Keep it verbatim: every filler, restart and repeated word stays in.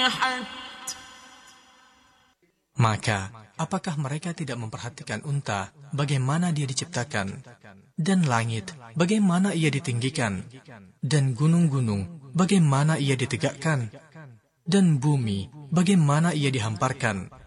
Maka, apakah mereka tidak memperhatikan unta, bagaimana dia diciptakan, dan langit, bagaimana ia ditinggikan, dan gunung-gunung, bagaimana ia ditegakkan, dan bumi, bagaimana ia dihamparkan,